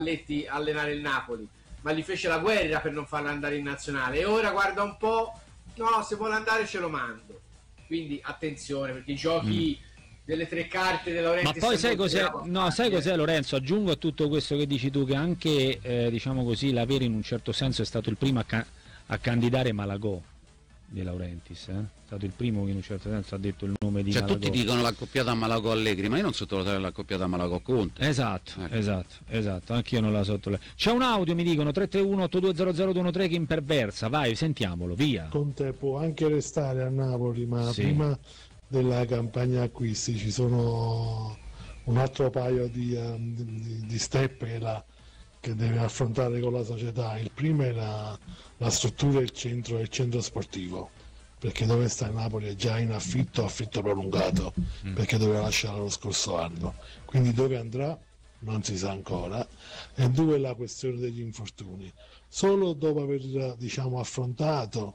Spalletti allenare il Napoli, ma gli fece la guerra per non farlo andare in nazionale, e ora guarda un po', no, se vuole andare ce lo mando. Quindi attenzione, perché i giochi delle tre carte della Laurentiis. Ma poi sai cos'è, Lorenzo? Aggiungo a tutto questo che dici tu che anche diciamo così l'Avere in un certo senso è stato il primo a candidare Malagò di Laurentiis, è stato il primo che in un certo senso ha detto il nome di Malagò. Tutti dicono l'accoppiata Malagò Allegri, ma io non sottovaluterei l'accoppiata Malagò Conte. Esatto, anch'io non la sottovaluto. C'è un audio, mi dicono 331-8200-213 che imperversa, vai, sentiamolo, via. Conte può anche restare a Napoli, ma prima della campagna acquisti ci sono un altro paio di step che deve affrontare con la società. Il primo è la struttura e il centro sportivo, perché dove sta il Napoli è già in affitto prolungato, perché doveva lasciare lo scorso anno, quindi dove andrà non si sa ancora. E due, la questione degli infortuni. Solo dopo aver affrontato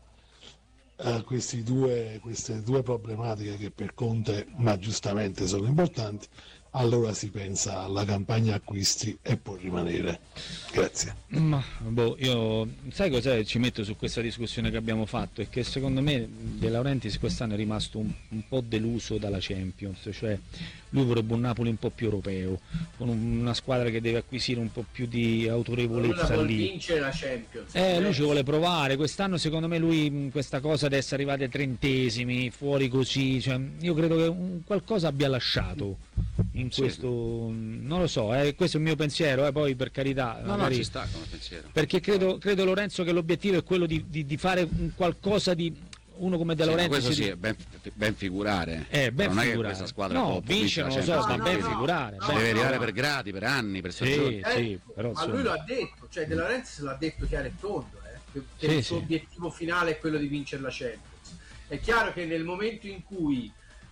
queste due problematiche che per Conte, ma giustamente, sono importanti, allora si pensa alla campagna acquisti e può rimanere. Grazie. Ma io sai cos'è, ci metto su questa discussione che abbiamo fatto, è che secondo me De Laurentiis quest'anno è rimasto un po' deluso dalla Champions, cioè lui vorrebbe un Napoli un po' più europeo, con una squadra che deve acquisire un po' più di autorevolezza. Lui lì vincere la Champions. Lui ci vuole provare. Quest'anno secondo me lui questa cosa di essere arrivati ai 30esimi fuori così, cioè, io credo che qualcosa abbia lasciato in questo, non lo so, questo è il mio pensiero, poi per carità, no, ci sta come pensiero, perché credo Lorenzo che l'obiettivo è quello di fare qualcosa di uno come De Laurentiis. Questo sì, è ben figurare. Ben non figurare. è che questa squadra no, vince non lo so, ma ben figurare. Deve arrivare per gradi, per anni, per stagioni. Però, ma lui lo ha detto, cioè De Laurentiis l'ha detto chiaro e tondo, che il suo obiettivo finale è quello di vincere la Champions. È chiaro che nel momento in cui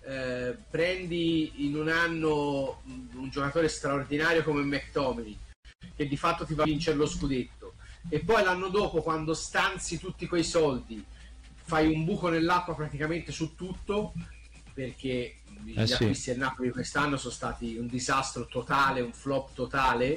prendi in un anno un giocatore straordinario come McTominay, che di fatto ti va a vincere lo scudetto, e poi l'anno dopo, quando stanzi tutti quei soldi, fai un buco nell'acqua praticamente su tutto, perché gli acquisti del Napoli quest'anno sono stati un disastro totale, un flop totale,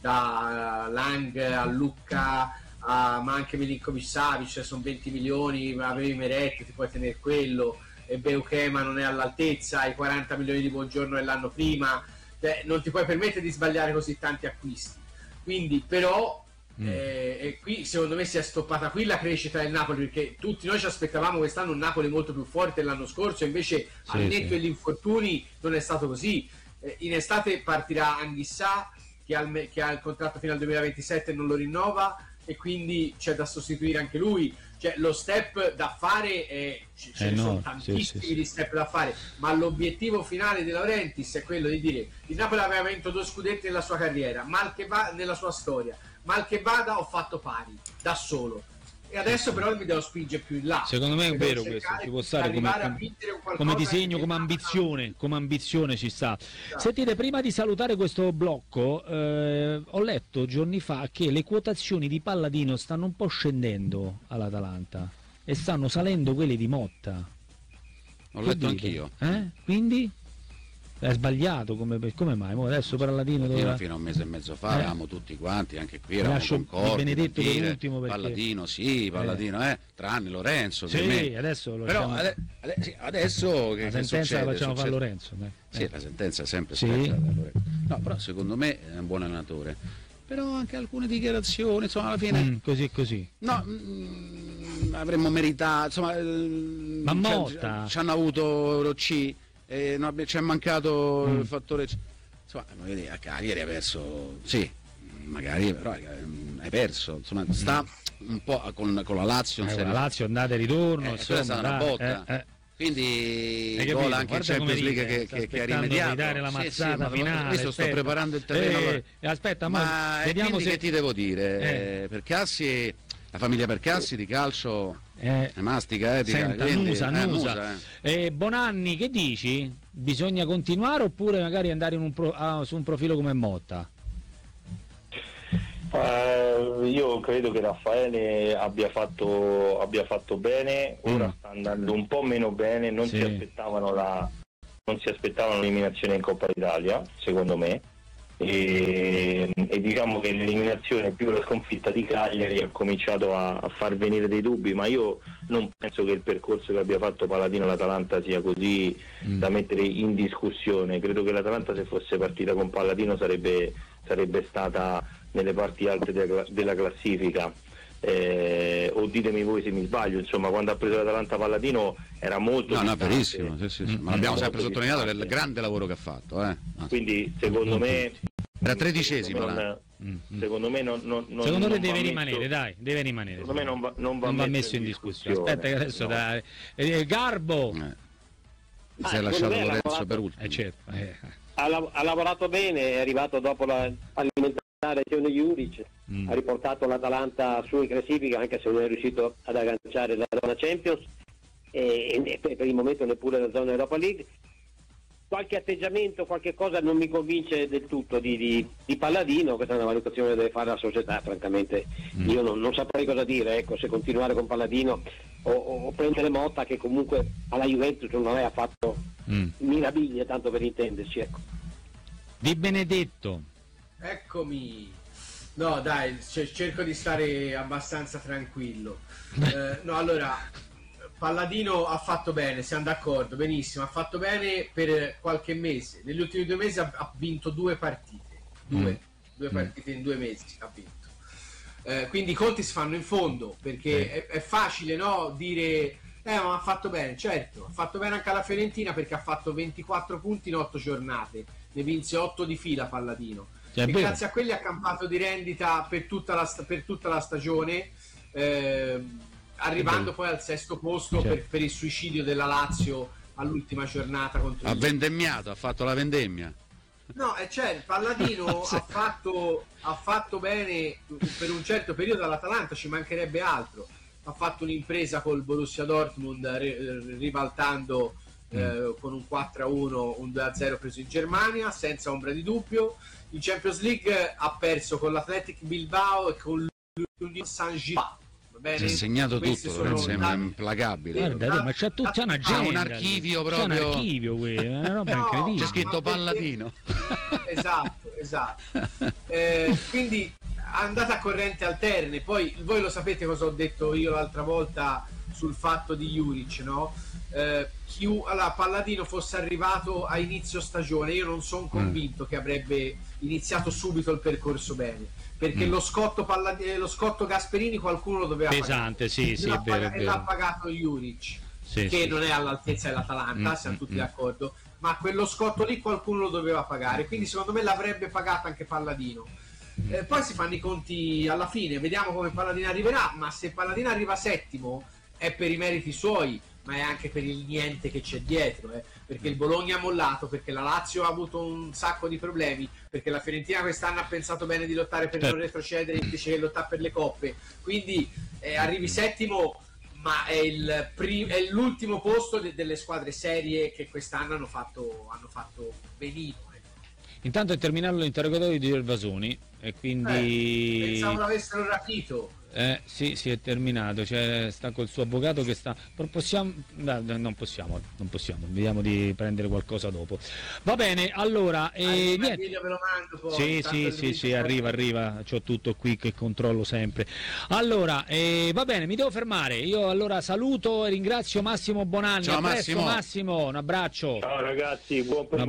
da Lang a Lucca ma anche Milinkovic-Savic, sono 20 milioni, avevi Meret, ti puoi tenere quello, e Beukema non è all'altezza, ai 40 milioni di Buongiorno dell'anno prima, non ti puoi permettere di sbagliare così tanti acquisti. Quindi però e qui secondo me si è stoppata qui la crescita del Napoli, perché tutti noi ci aspettavamo quest'anno un Napoli molto più forte dell'anno scorso, invece al netto degli infortuni non è stato così. In estate partirà Anghissà che ha il contratto fino al 2027 e non lo rinnova, e quindi c'è da sostituire anche lui, cioè lo step da fare sono tantissimi di step da fare, ma l'obiettivo finale di Laurentiis è quello di dire: il Napoli aveva vinto 2 scudetti nella sua carriera, mal che va nella sua storia, mal che vada ho fatto pari da solo, e adesso però mi devo spingere più in là. Secondo me è vero questo, ci può stare come disegno, come ambizione ci sta. Sentite, prima di salutare questo blocco, ho letto giorni fa che le quotazioni di Palladino stanno un po' scendendo all'Atalanta e stanno salendo quelle di Motta. Ho letto anch'io. Quindi è sbagliato, come mai? Adesso Palladino fino a un mese e mezzo fa avevamo tutti quanti, anche qui eravamo concordi, Benedetto l'ultimo, perché Palladino tranne Lorenzo, adesso lo però adesso che la sentenza la facciamo fare Lorenzo, la sentenza è sempre scritta da Lorenzo. No, però secondo me è un buon allenatore, però anche alcune dichiarazioni, insomma, alla fine così avremmo meritato, insomma, ma Motta ci hanno avuto Rocci, ci è mancato il fattore, insomma, ieri hai perso, magari, però hai perso, insomma, sta un po' con la Lazio, la Lazio andata e ritorno, insomma, è stata una botta, quindi gol anche in Champions League che ha rimediato, dare la mazzata finale. Adesso sto preparando il terreno, aspetta, ma vediamo che ti devo dire, Percassi, la famiglia Percassi di calcio mastica, annusa. Bonanni, che dici? Bisogna continuare oppure magari andare su un profilo come Motta? Io credo che Raffaele abbia fatto bene, ora sta andando un po' meno bene, non si aspettavano l'eliminazione in Coppa Italia, secondo me, e diciamo che l'eliminazione più la sconfitta di Cagliari ha cominciato a far venire dei dubbi, ma io non penso che il percorso che abbia fatto Palladino all'Atalanta sia così da mettere in discussione. Credo che l'Atalanta, se fosse partita con Palladino, sarebbe stata nelle parti alte della classifica. O ditemi voi se mi sbaglio, insomma, quando ha preso l'Atalanta Palladino era molto verissimo, sì. Ma l'abbiamo sempre sottolineato il grande lavoro che ha fatto, quindi secondo me era 13º. Secondo me secondo me deve rimanere, deve rimanere. Secondo me non va messo in discussione. Aspetta che adesso Garbo si è lasciato Lorenzo per ultimo. Certo. Ha lavorato bene, è arrivato dopo l'alimentare di Juric, ha riportato l'Atalanta su in classifica, anche se non è riuscito ad agganciare la zona Champions e per il momento neppure la zona Europa League. Qualche atteggiamento, qualche cosa non mi convince del tutto di Palladino. Questa è una valutazione che deve fare la società, francamente. Io non saprei cosa dire, ecco, se continuare con Palladino o prendere Motta, che comunque alla Juventus non aveva fatto miraviglie, tanto per intenderci, ecco. Di Benedetto. Eccomi. No, dai, cerco di stare abbastanza tranquillo. No, allora, Palladino ha fatto bene, siamo d'accordo, benissimo, ha fatto bene per qualche mese. Negli ultimi 2 mesi ha vinto 2 partite. Due partite in 2 mesi ha vinto. Quindi i conti si fanno in fondo, perché è facile, no, dire ma ha fatto bene. Certo, ha fatto bene anche alla Fiorentina, perché ha fatto 24 punti in 8 giornate, ne vinse 8 di fila Palladino. E grazie a quelli ha campato di rendita per tutta la stagione, arrivando poi al 6° posto per il suicidio della Lazio all'ultima giornata contro ha vendemmiato, ha fatto la vendemmia. No, Palladino ha fatto bene per un certo periodo all'Atalanta, ci mancherebbe altro. Ha fatto un'impresa col Borussia Dortmund, ribaltando con un 4-1, un 2-0 preso in Germania, senza ombra di dubbio. In Champions League ha perso con l'Athletic Bilbao e con l'Union Saint-Gilloise. Si è segnato tutto, Lorenzo, è implacabile. Guarda, ma c'è tutta un'agenda, un archivio proprio. C'è un archivio, una roba incredibile. C'è scritto Palladino. Esatto. Quindi andate a corrente alterne. Poi voi lo sapete cosa ho detto io l'altra volta sul fatto di Juric, no? Allora, Palladino fosse arrivato a inizio stagione, io non sono convinto che avrebbe iniziato subito il percorso bene, perché lo scotto Gasperini qualcuno lo doveva pesante, pagare. È vero. E l'ha pagato Juric, che non è all'altezza dell'Atalanta, siamo tutti d'accordo, ma quello scotto lì qualcuno lo doveva pagare, quindi secondo me l'avrebbe pagato anche Palladino. Poi si fanno i conti alla fine, vediamo come Palladino arriverà, ma se Palladino arriva 7° è per i meriti suoi, ma è anche per il niente che c'è dietro, perché il Bologna ha mollato, perché la Lazio ha avuto un sacco di problemi, perché la Fiorentina quest'anno ha pensato bene di lottare per non retrocedere invece che lottare per le coppe, quindi arrivi 7°, ma è l'ultimo posto delle squadre serie che quest'anno hanno fatto benissimo. Intanto è terminato l'interrogatorio di Gervasoni e quindi pensavo l'avessero rapito. Sì, è terminato, cioè sta col suo avvocato che sta. Non possiamo, vediamo di prendere qualcosa dopo. Va bene, allora niente. Ve lo mando poi, sì, arriva, c'ho tutto qui che controllo sempre. Allora, va bene, mi devo fermare. Io allora saluto e ringrazio Massimo Bonanni. Ciao Massimo, un abbraccio. Ciao ragazzi, buon primo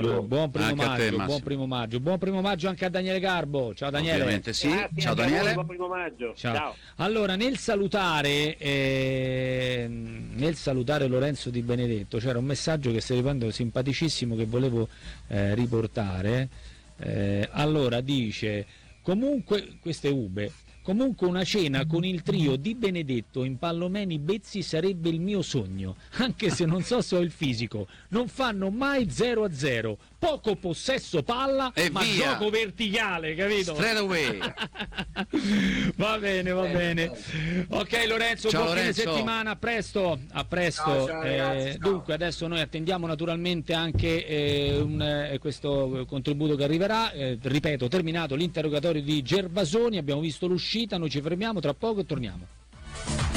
maggio. Buon primo maggio anche a Daniele Garbo. Ciao Daniele. Ovviamente sì. Grazie, ciao Daniele. Buon primo maggio. Ciao. Allora, nel salutare Lorenzo Di Benedetto c'era un messaggio che stai ripandendo simpaticissimo che volevo riportare. Allora dice: comunque, queste ube, comunque una cena con il trio Di Benedetto in Pallomeni Bezzi sarebbe il mio sogno, anche se non so se ho il fisico. Non fanno mai 0-0, poco possesso palla, ma via. Gioco verticale, capito? Straight away. Va bene. Ok Lorenzo, ciao, buon Lorenzo. fine settimana, a presto. Ciao, ragazzi, dunque adesso noi attendiamo naturalmente anche questo contributo che arriverà. Ripeto, terminato l'interrogatorio di Gervasoni, abbiamo visto l'uscita, noi ci fermiamo tra poco e torniamo.